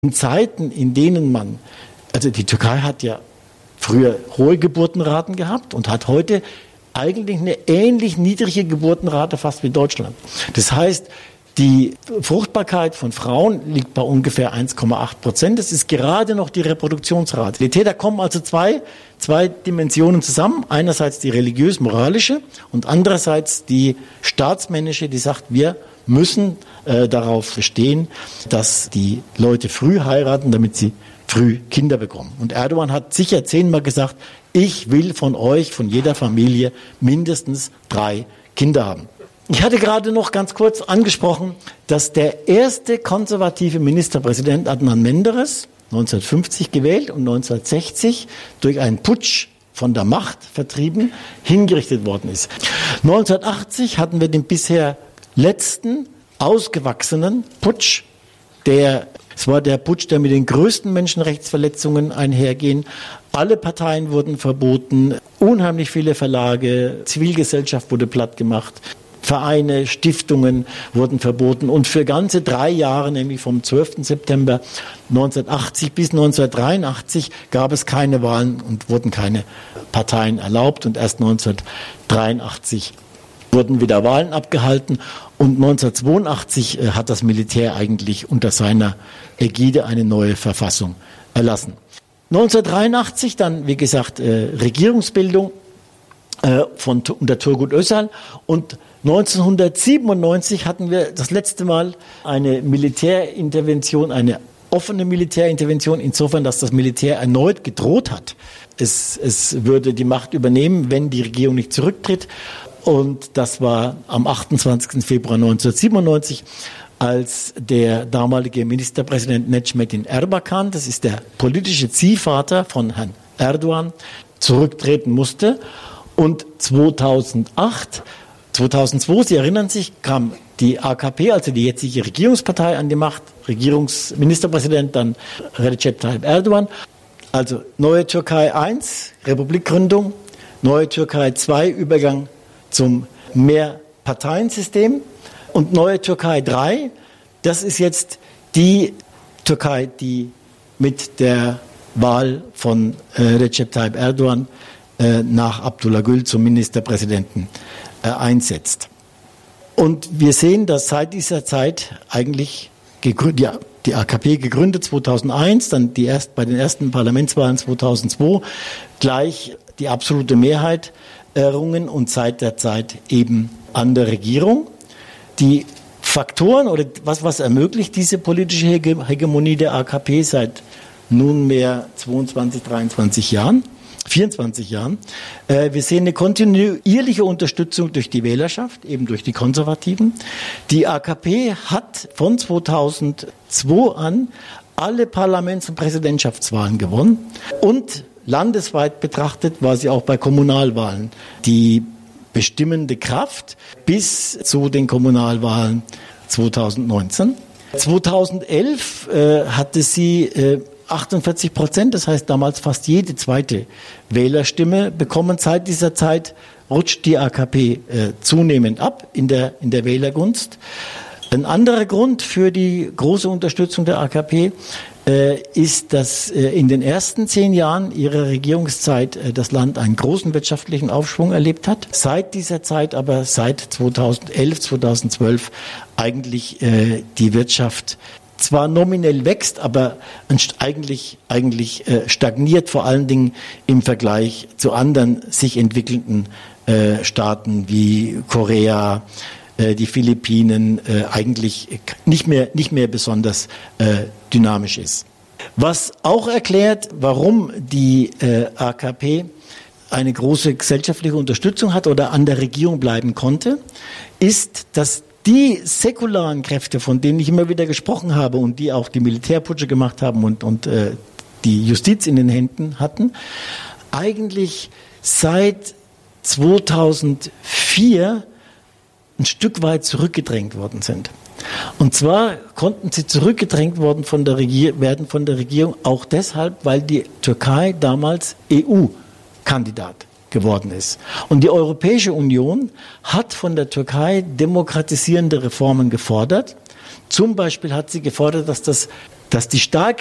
In Zeiten, in denen also die Türkei hat ja früher hohe Geburtenraten gehabt und hat heute eigentlich eine ähnlich niedrige Geburtenrate fast wie Deutschland. Das heißt, die Fruchtbarkeit von Frauen liegt bei ungefähr 1,8%. Das ist gerade noch die Reproduktionsrate. Da kommen also zwei Dimensionen zusammen. Einerseits die religiös-moralische und andererseits die staatsmännische, die sagt, wir müssen darauf bestehen, dass die Leute früh heiraten, damit sie früh Kinder bekommen. Und Erdogan hat sicher 10-mal gesagt, ich will von euch, von jeder Familie mindestens 3 Kinder haben. Ich hatte gerade noch ganz kurz angesprochen, dass der erste konservative Ministerpräsident Adnan Menderes 1950 gewählt und 1960 durch einen Putsch von der Macht vertrieben, hingerichtet worden ist. 1980 hatten wir den bisher letzten ausgewachsenen Putsch. Es war der Putsch, der mit den größten Menschenrechtsverletzungen einhergehen. Alle Parteien wurden verboten, unheimlich viele Verlage, Zivilgesellschaft wurde platt gemacht. Vereine, Stiftungen wurden verboten und für ganze 3 Jahre, nämlich vom 12. September 1980 bis 1983, gab es keine Wahlen und wurden keine Parteien erlaubt und erst 1983 wurden wieder Wahlen abgehalten und 1982 hat das Militär eigentlich unter seiner Ägide eine neue Verfassung erlassen. 1983 dann, wie gesagt, Regierungsbildung unter Turgut Özal und 1997 hatten wir das letzte Mal eine Militärintervention, eine offene Militärintervention, insofern, dass das Militär erneut gedroht hat. Es würde die Macht übernehmen, wenn die Regierung nicht zurücktritt. Und das war am 28. Februar 1997, als der damalige Ministerpräsident Necmettin Erbakan, das ist der politische Ziehvater von Herrn Erdogan, zurücktreten musste. Und 2002, Sie erinnern sich, kam die AKP, also die jetzige Regierungspartei, an die Macht, Ministerpräsident dann Recep Tayyip Erdogan. Also Neue Türkei 1, Republikgründung, Neue Türkei 2, Übergang zum Mehrparteiensystem und Neue Türkei 3, das ist jetzt die Türkei, die mit der Wahl von Recep Tayyip Erdogan nach Abdullah Gül zum Ministerpräsidenten einsetzt. Und wir sehen, dass seit dieser Zeit eigentlich die AKP gegründet 2001, dann bei den ersten Parlamentswahlen 2002 gleich die absolute Mehrheit errungen und seit der Zeit eben an der Regierung. Die Faktoren oder was ermöglicht diese politische Hegemonie der AKP seit nunmehr 24 Jahren? Wir sehen eine kontinuierliche Unterstützung durch die Wählerschaft, eben durch die Konservativen. Die AKP hat von 2002 an alle Parlaments- und Präsidentschaftswahlen gewonnen und landesweit betrachtet war sie auch bei Kommunalwahlen die bestimmende Kraft bis zu den Kommunalwahlen 2019. 2011 hatte sie 48%, das heißt damals fast jede zweite Wählerstimme bekommen. Seit dieser Zeit rutscht die AKP zunehmend ab in der Wählergunst. Ein anderer Grund für die große Unterstützung der AKP ist, dass in den ersten 10 Jahren ihrer Regierungszeit das Land einen großen wirtschaftlichen Aufschwung erlebt hat. Seit dieser Zeit, aber seit 2011, 2012 eigentlich die Wirtschaft zwar nominell wächst, aber eigentlich stagniert, vor allen Dingen im Vergleich zu anderen sich entwickelnden Staaten wie Korea, die Philippinen, eigentlich nicht mehr besonders dynamisch ist. Was auch erklärt, warum die AKP eine große gesellschaftliche Unterstützung hat oder an der Regierung bleiben konnte, ist, dass die säkularen Kräfte, von denen ich immer wieder gesprochen habe und die auch die Militärputsche gemacht haben und die Justiz in den Händen hatten, eigentlich seit 2004 ein Stück weit zurückgedrängt worden sind. Und zwar konnten sie zurückgedrängt werden von der Regierung auch deshalb, weil die Türkei damals EU-Kandidat geworden ist. Und die Europäische Union hat von der Türkei demokratisierende Reformen gefordert. Zum Beispiel hat sie gefordert, dass das dass die starke